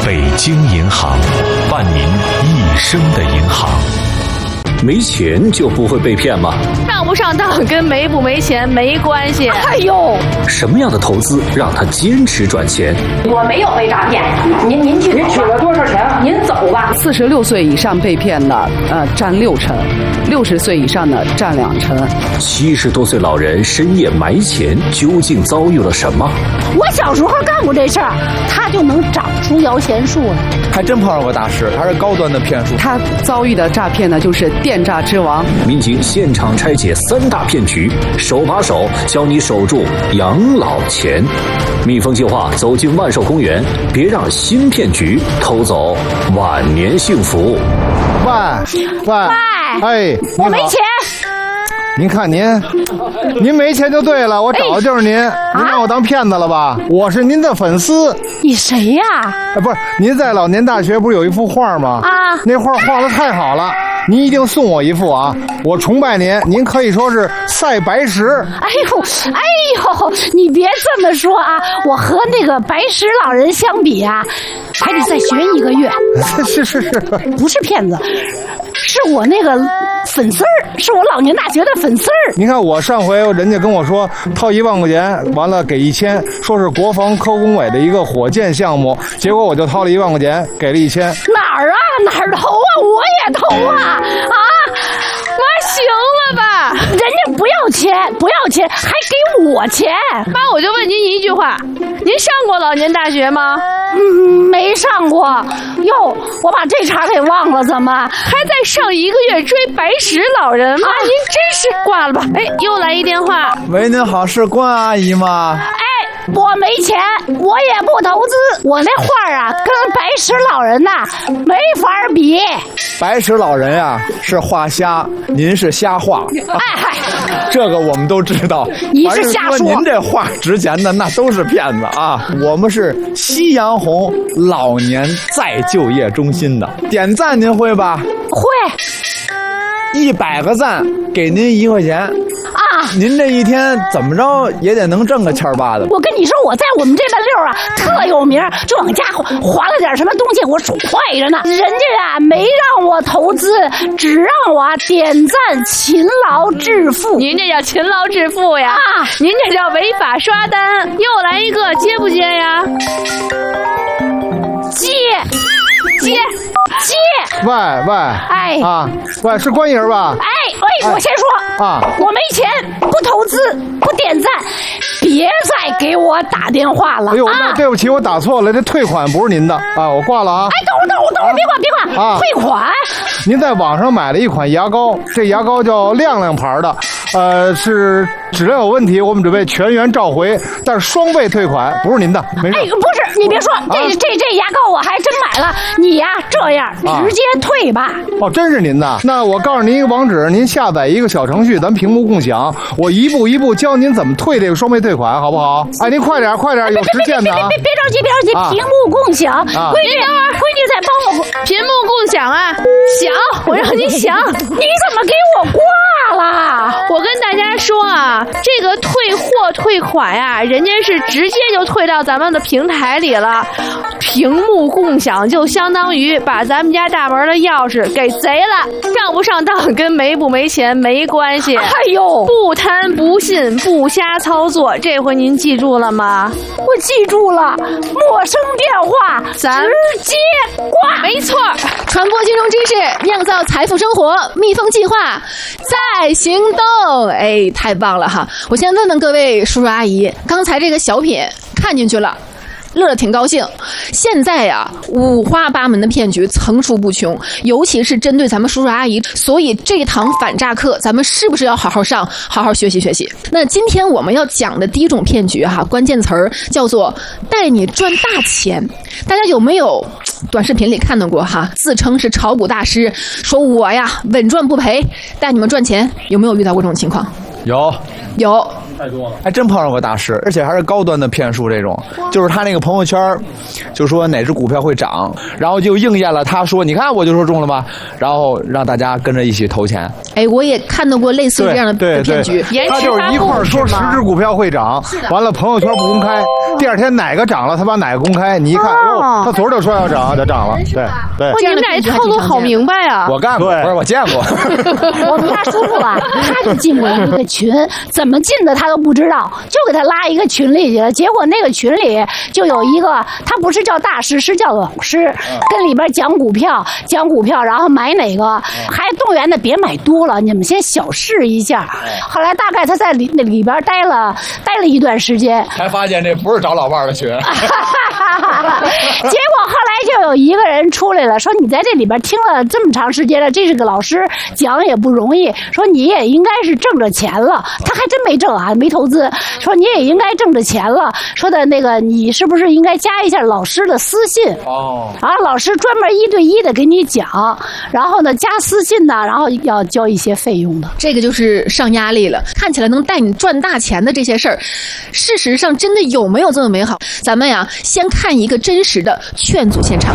北京银行，伴您一生的银行。 没钱就不会被骗吗？ 上不上当跟没不没钱没关系。 哎呦， 什么样的投资让他坚持赚钱？ 我没有被诈骗，您去， 您取了多少钱？ 您走吧。 46岁以上被骗的，占60%，60岁以上的占2%。 70多岁老人深夜埋钱，究竟遭遇了什么？ 我小时候干过这事儿，他就能长出摇钱树来。 还真碰上过大师，还是高端的骗术。 他遭遇的诈骗呢，就是电诈之王。 民警现场拆解3大骗局，手把手教你守住养老钱。蜜蜂计划走进万寿公园，别让新骗局偷走晚年幸福。 喂，哎， 我没钱。 您看您没钱就对了，我找的就是您，您让我当骗子了吧？我是您的粉丝。 你谁呀？ 不是，您在老年大学不是有一幅画吗？ 啊， 那画画得太好了，您一定送我一幅啊！我崇拜您，您可以说是赛白石。 哎呦，你别这么说啊！我和那个白石老人相比啊，还得再学1个月。 是， 不是骗子，是我那个粉丝儿，是我老年大学的粉丝儿。 您看我上回人家跟我说掏1万块钱，完了给1000，说是国防科工委的一个火箭项目，结果我就掏了1万块钱，给了1000。 哪儿啊？哪儿投啊？我也投啊！ 妈，行了吧？ 人家不要钱，还给我钱。 妈，我就问您一句话，您上过老年大学吗？ 没上过。哟，我把这茬给忘了，怎么还在上1个月追白石老人？妈，您真是挂了吧？哎，又来一电话。 喂，您好，是关阿姨吗？ 哎，我没钱，我也不投资。我那画啊，跟白石老人呐没法比。 白石老人啊是画虾，您是瞎画。这个我们都知道。 你是瞎说。 您这画值钱的那都是骗子啊！我们是夕阳红老年再就业中心的，点赞您会吧？ 会。 100个赞给您1块钱。您这一天怎么着也得能挣个千8的。 我跟你说，我在我们这边溜啊特有名，就往家划了点什么东西，我手快着呢。人家啊没让我投资，只让我点赞勤劳致富。 您这叫勤劳致富呀？您这叫违法刷单。又来一个，接不接呀？ 接。 喂， 哎喂，是关爷吧？ 哎，我先说我没钱，不投资，不点赞，别再给我打电话了。 哎呦，那对不起，我打错了，这退款不是您的啊，我挂了啊。 哎，等会儿，别挂，退款。 您在网上买了一款牙膏，这牙膏叫亮亮牌的，是质量有问题，我们准备全员召回，但是双倍退款，不是您的，没事。 哎，不是，你别说，这牙膏我还真买了。你呀，这样直接退吧。 哦，真是您的。那我告诉您一个网址，您下载一个小程序，咱屏幕共享，我一步一步教您怎么退这个双倍退款，好不好？哎，您快点，有时间的啊！ 别着急，屏幕共享。闺女再帮我屏幕共享啊！想，我让你想， 你怎么给我挂了？ 我跟大家说啊，这个退款呀，人家是直接就退到咱们的平台里了。屏幕共享就相当于把咱们家大门的钥匙给贼了，上不上当跟没不没钱没关系。 哎呦， 不贪不信不瞎操作，这回您记住了吗？ 我记住了，陌生电话咱直接挂。 没错， 传播金融知识，酿造财富生活，蜜蜂计划在行动。哎，太棒了哈！我先问问各位叔叔阿姨，刚才这个小品看进去了，乐得挺高兴。现在呀，五花八门的骗局层出不穷，尤其是针对咱们叔叔阿姨，所以这堂反诈课咱们是不是要好好上，好好学习学习？那今天我们要讲的第一种骗局哈，关键词儿叫做带你赚大钱。大家有没有短视频里看到过哈？自称是炒股大师，说我呀稳赚不赔，带你们赚钱，有没有遇到过这种情况？ 有。 太多了，还真碰上过大师，而且还是高端的骗术这种，就是他那个朋友圈就说哪只股票会涨，然后就应验了他说，你看我就说中了吧，然后让大家跟着一起投钱。 哎，我也看到过类似这样的骗局， 他就是一块说10只股票会涨，完了朋友圈不公开，第二天哪个涨了他把哪个公开，你一看，哟，他昨儿就说要涨，就涨了，对。 你们俩套路好明白啊！ 我干过，不是我见过。 我们家叔叔啊，他就进过一个群，怎么进的他都不知道，就给他拉一个群里去了。结果那个群里就有一个，他不是叫大师，是叫老师，跟里边讲股票，然后买哪个，还动员的别买多了，你们先小试一下。后来大概他在那里边待了一段时间， 才发现这不是找老伴的群。 结果后来就有一个人出来了，说你在这里边听了这么长时间了，这是个老师讲也不容易，说你也应该是挣着钱了，他还真没挣啊，没投资，说你也应该挣着钱了，说的那个你是不是应该加一下老师的私信然后老师专门1对1的给你讲，然后呢加私信呢，然后要交一些费用的， 这个就是上压力了。看起来能带你赚大钱的这些事儿，事实上真的有没有这么美好？咱们呀，先看一个真实的劝阻现场。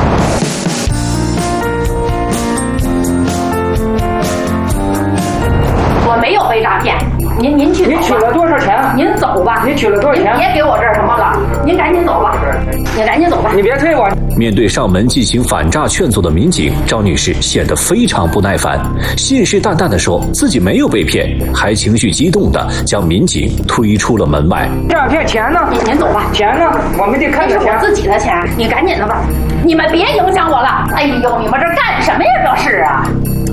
我没有被诈骗，您去。你取了多少钱？您走吧。你取了多少钱？别给我这儿什么了，您赶紧走吧。你赶紧走吧。你别推我。 面对上门进行反诈劝阻的民警，张女士显得非常不耐烦，信誓旦旦地说自己没有被骗，还情绪激动地将民警推出了门外。 诈骗钱呢？您走吧。钱呢？我们得看着钱。这是我自己的钱，你赶紧的吧。你们别影响我了。哎呦，你们这干什么呀？这是啊，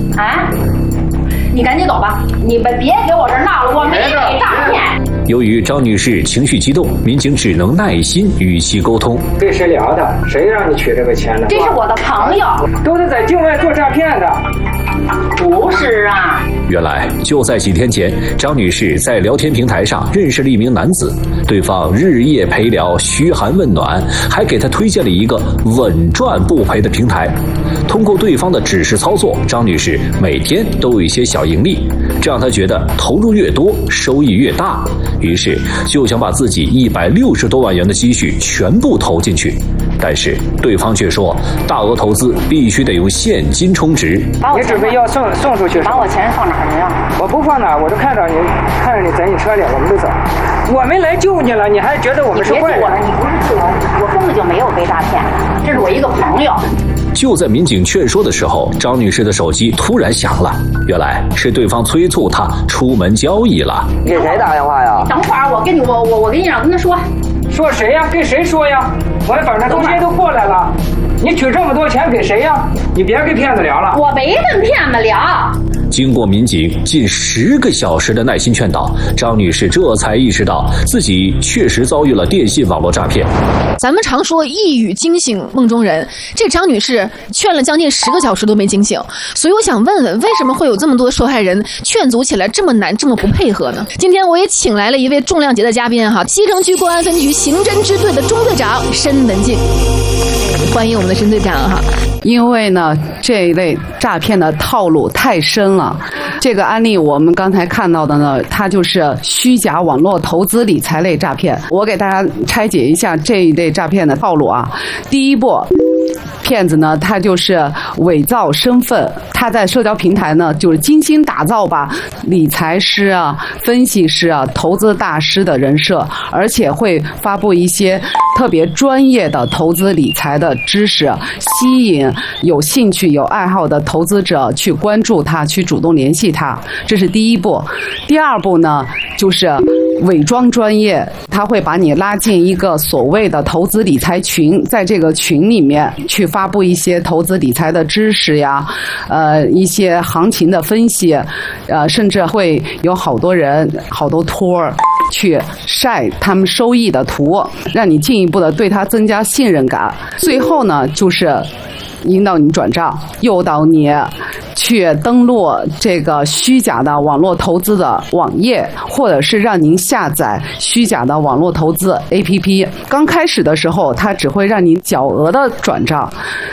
你赶紧走吧，你们别给我这儿闹了，我没被诈骗。 由于张女士情绪激动，民警只能耐心与其沟通。 跟谁聊的？谁让你取这个钱的？这是我的朋友，都是在境外做诈骗的。不是啊。 原来就在几天前，张女士在聊天平台上认识了一名男子，对方日夜陪聊，嘘寒问暖，还给她推荐了一个稳赚不赔的平台。通过对方的指示操作，张女士每天都有一些小盈利，这让她觉得投入越多，收益越大，于是就想把自己160多万元的积蓄全部投进去。但是对方却说，大额投资必须得用现金充值。 你准备要送出去？把我钱放哪儿去啊？我不放哪儿，我都看着你在你车里，我们就走。我们来救你了，你还觉得我们是坏人？你不是救我，我根本就没有被诈骗，这是我一个朋友。 就在民警劝说的时候，张女士的手机突然响了，原来是对方催促她出门交易了。 给谁打电话呀？等会儿我跟你让跟他说。说谁呀？跟谁说呀？我反正同学都过来了，你取这么多钱给谁呀？你别跟骗子聊了。我没跟骗子聊。 经过民警近10个小时的耐心劝导，张女士这才意识到自己确实遭遇了电信网络诈骗。 咱们常说一语惊醒梦中人，这张女士劝了将近10个小时都没惊醒，所以我想问问，为什么会有这么多受害人劝阻起来这么难，这么不配合呢？今天我也请来了一位重量级的嘉宾哈，西城区公安分局刑侦支队的中队长申文静，欢迎我们的申队长哈。 因为呢，这一类诈骗的套路太深了。这个案例我们刚才看到的呢，它就是虚假网络投资理财类诈骗。我给大家拆解一下这一类诈骗的套路啊。第一步，骗子呢，他就是伪造身份，他在社交平台呢，就是精心打造吧理财师啊、分析师啊、投资大师的人设，而且会发布一些特别专业的投资理财的知识，吸引有兴趣、有爱好的投资者去关注他，去主动联系他。这是第一步。第二步呢，就是伪装专业，他会把你拉进一个所谓的投资理财群，在这个群里面去发布一些投资理财的知识呀，一些行情的分析，甚至会有好多人、好多托儿去晒他们收益的图，让你进一步的对他增加信任感。最后呢，就是引导你转账，诱导你去登录这个虚假的网络投资的网页，或者是让您下载虚假的网络投资 APP。刚开始的时候，它只会让您小额的转账，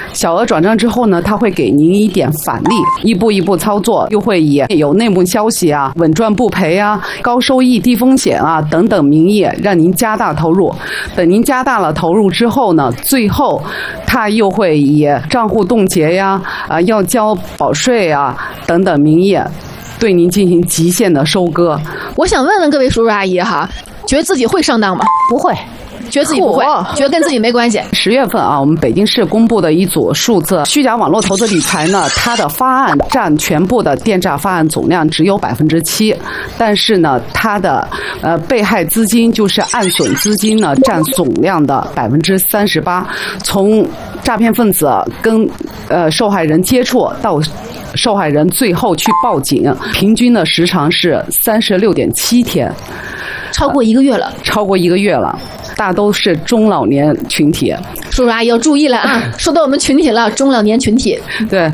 小额转账之后呢，他会给您一点返利，一步一步操作，又会以有内幕消息啊、稳赚不赔啊、高收益低风险啊等等名义，让您加大投入。等您加大了投入之后呢，最后他又会以账户冻结呀、要交保税啊等等名义，对您进行极限的收割。 我想问问各位叔叔阿姨哈，觉得自己会上当吗？ 不会。 觉得自己不会，觉得跟自己没关系。 10月份啊，我们北京市公布的一组数字，虚假网络投资理财呢，它的发案占全部的电诈发案总量只有7%，但是呢，它的被害资金就是案损资金呢，占总量的38%。从诈骗分子跟受害人接触到受害人最后去报警，平均的时长是36.7天， 超过1个月了。 超过1个月了。大都是中老年群体， 叔叔阿姨要注意了啊！说到我们群体了，中老年群体。 对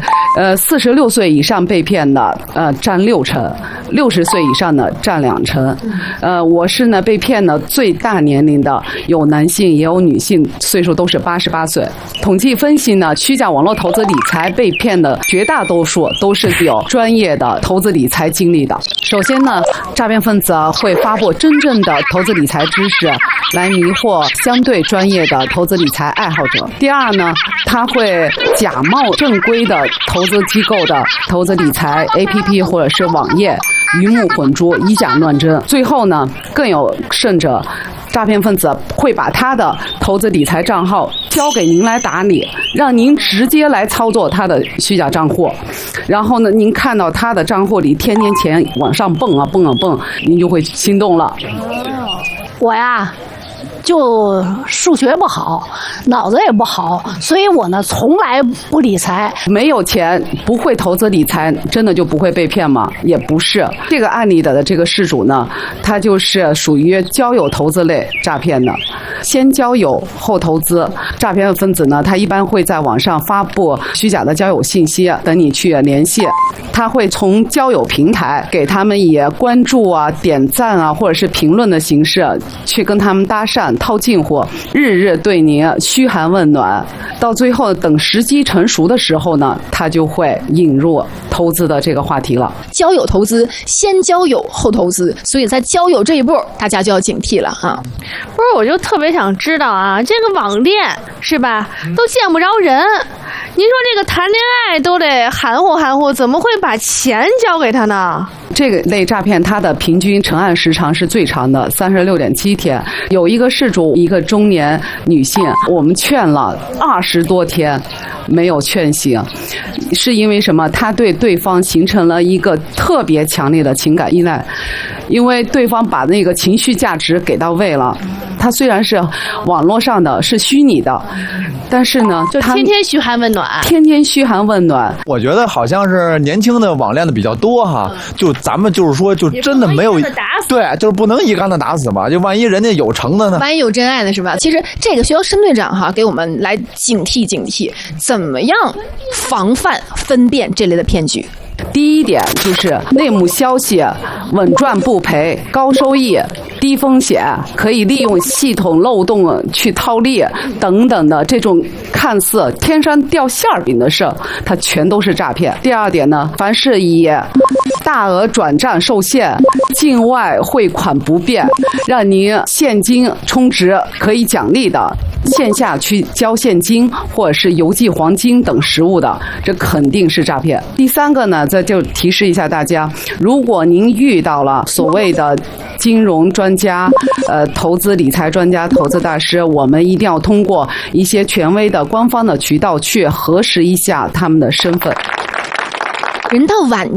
，46岁以上被骗的占60%，60岁以上的占2%。我是呢被骗的最大年龄的，有男性也有女性，岁数都是88岁。统计分析呢，虚假网络投资理财被骗的绝大多数都是有专业的投资理财经历的。首先呢，诈骗分子会发布真正的投资理财知识，来迷惑相对专业的投资理财爱好者。第二呢，他会假冒正规的投资机构的投资理财 APP 或者是网页，鱼目混珠，以假乱真。最后呢，更有甚者，诈骗分子会把他的投资理财账号交给您来打理，让您直接来操作他的虚假账户。然后呢，您看到他的账户里天天钱往上蹦啊蹦啊蹦，您就会心动了。 我呀，就数学不好，脑子也不好，所以我呢从来不理财。 没有钱不会投资理财，真的就不会被骗吗？也不是。这个案例的这个事主呢，他就是属于交友投资类诈骗的，先交友后投资。诈骗分子呢，他一般会在网上发布虚假的交友信息，等你去联系。他会从交友平台给他们以关注啊、点赞啊，或者是评论的形式去跟他们搭讪、套近乎，日日对您嘘寒问暖。到最后等时机成熟的时候呢，他就会引入投资的这个话题了。 交友投资，先交友后投资，所以在交友这一步，大家就要警惕了啊！ 不是，我就特别想知道啊，这个网恋是吧，都见不着人。您说这个谈恋爱都得含糊含糊，怎么会把钱交给他呢？ 这个类诈骗，它的平均成案时长是最长的，36.7天。有一个事主，一个中年女性，我们劝了20多天，没有劝醒，是因为什么？她对对方形成了一个特别强烈的情感依赖，因为对方把那个情绪价值给到位了。他虽然是网络上的，是虚拟的，但是呢， 就天天嘘寒问暖， 天天嘘寒问暖。 我觉得好像是年轻的网恋的比较多哈，就咱们就是说，就真的没有对，就是不能一竿子打死嘛，就万一人家有成的呢， 万一有真爱呢，是吧？其实这个需要申队长哈给我们来警惕警惕，怎么样防范分辨这类的骗局。 第一点就是内幕消息，稳赚不赔，高收益低风险，可以利用系统漏洞去套利等等的这种看似天上掉馅饼的事，它全都是诈骗。第二点呢，凡是以大额转账受限、境外汇款不便，让您现金充值可以奖励的，线下去交现金或者是邮寄黄金等实物的，这肯定是诈骗。第三个呢，这就提示一下大家，如果您遇到了所谓的金融专家、投资理财专家、投资大师，我们一定要通过一些权威的官方的渠道去核实一下他们的身份。 人到晚